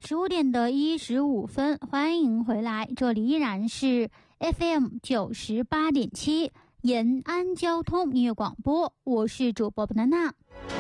15:15，欢迎回来，这里依然是 FM98.7延安交通音乐广播，我是主播 banana。